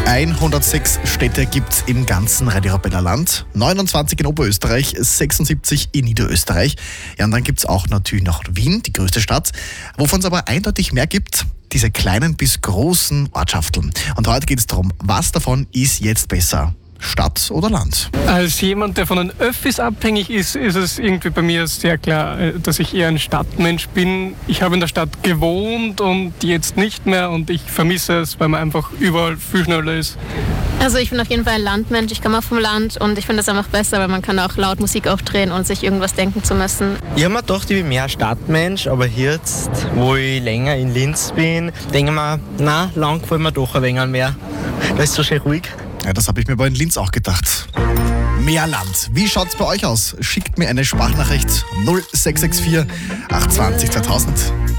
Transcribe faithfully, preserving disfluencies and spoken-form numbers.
hundertsechs Städte gibt es im ganzen Radio Arabella Land, neunundzwanzig in Oberösterreich, sechsundsiebzig in Niederösterreich. Ja, und dann gibt es auch natürlich noch Wien, die größte Stadt, wovon es aber eindeutig mehr gibt, diese kleinen bis großen Ortschaften. Und heute geht es darum, was davon ist jetzt besser? Stadt oder Land? Als jemand, der von den Öffis abhängig ist, ist es irgendwie bei mir sehr klar, dass ich eher ein Stadtmensch bin. Ich habe in der Stadt gewohnt und jetzt nicht mehr und ich vermisse es, weil man einfach überall viel schneller ist. Also ich bin auf jeden Fall ein Landmensch, ich komme auch vom Land und ich finde es einfach besser, weil man kann auch laut Musik aufdrehen und sich irgendwas denken zu müssen. Ich habe mir gedacht, ich bin mehr Stadtmensch, aber jetzt, wo ich länger in Linz bin, denke ich mir, na, lang gefällt mir doch ein wenig mehr. Da ist so schön ruhig. Ja, das habe ich mir bei in Linz auch gedacht. Mehr Land. Wie schaut's bei euch aus? Schickt mir eine Sprachnachricht null sechs sechs vier acht zwei null zweitausend.